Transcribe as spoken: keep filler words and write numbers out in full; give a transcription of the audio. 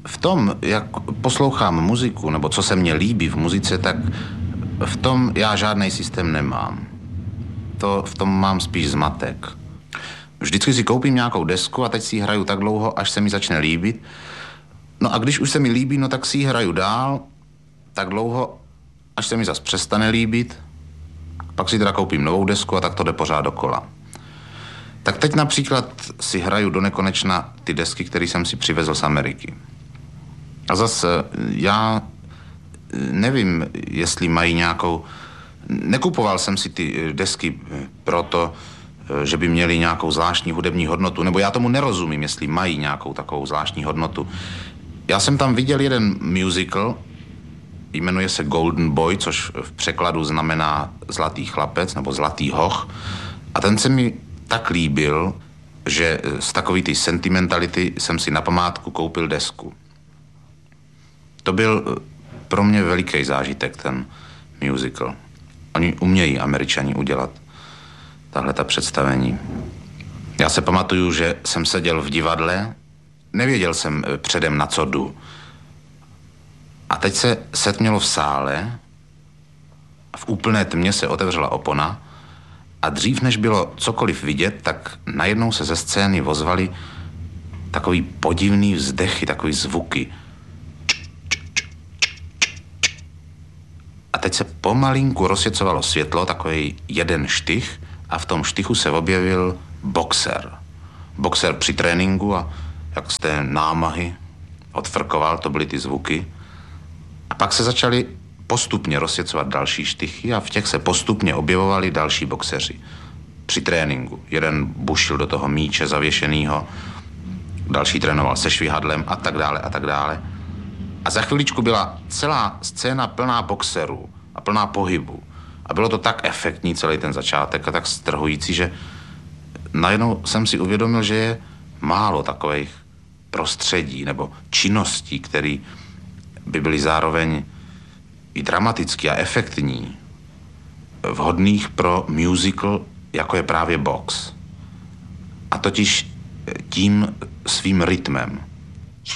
v tom, jak poslouchám muziku, nebo co se mně líbí v muzice, tak v tom já žádný systém nemám. To, v tom mám spíš zmatek. Vždycky si koupím nějakou desku a teď si ji hraju tak dlouho, až se mi začne líbit. No a když už se mi líbí, no tak si ji hraju dál, tak dlouho, až se mi zas přestane líbit. Pak si teda koupím novou desku a tak to jde pořád dokola. Tak teď například si hraju do nekonečna ty desky, které jsem si přivezl z Ameriky. A zase já nevím, jestli mají nějakou... Nekupoval jsem si ty desky proto, že by měly nějakou zvláštní hudební hodnotu, nebo já tomu nerozumím, jestli mají nějakou takovou zvláštní hodnotu. Já jsem tam viděl jeden musical, jmenuje se Golden Boy, což v překladu znamená zlatý chlapec nebo zlatý hoch. A ten se mi tak líbil, že z takový ty sentimentality jsem si na památku koupil desku. To byl pro mě veliký zážitek, ten musical. Oni umějí, Američani, udělat tahle ta představení. Já se pamatuju, že jsem seděl v divadle, nevěděl jsem předem, na co jdu. A teď se setmělo v sále, v úplné tmě se otevřela opona a dřív, než bylo cokoliv vidět, tak najednou se ze scény ozvaly takový podivný vzdechy, takový zvuky. A teď se pomalinku rozsvěcovalo světlo, takový jeden štych, a v tom štychu se objevil boxer. Boxer při tréninku a jak z té námahy odfrkoval, to byly ty zvuky. A pak se začaly postupně rozsvěcovat další štychy a v těch se postupně objevovali další boxeři při tréninku. Jeden bušil do toho míče zavěšenýho, další trénoval se švihadlem a tak dále a tak dále. A za chviličku byla celá scéna plná boxerů a plná pohybu. A bylo to tak efektní celý ten začátek a tak strhující, že najednou jsem si uvědomil, že je málo takových prostředí nebo činností, které by byly zároveň i dramatický a efektní, vhodných pro musical, jako je právě box. A totiž tím svým rytmem.